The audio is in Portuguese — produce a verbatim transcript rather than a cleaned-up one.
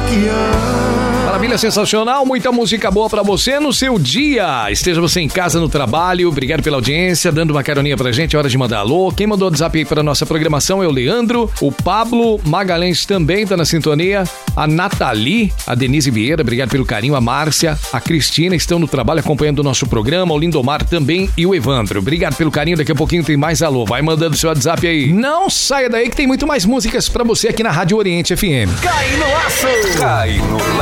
Maravilha, sensacional, muita música boa pra você no seu dia. Esteja você em casa, no trabalho, obrigado pela audiência, dando uma caroninha pra gente, é hora de mandar alô. Quem mandou o WhatsApp aí pra nossa programação é o Leandro, o Pablo Magalhães também tá na sintonia, a Nathalie, a Denise Vieira, obrigado pelo carinho, a Márcia, a Cristina estão no trabalho acompanhando o nosso programa, o Lindomar também e o Evandro. Obrigado pelo carinho, daqui a pouquinho tem mais alô, vai mandando seu WhatsApp aí. Não saia daí que tem muito mais músicas pra você aqui na Rádio Oriente F M. Cai no laço! Cai no laço!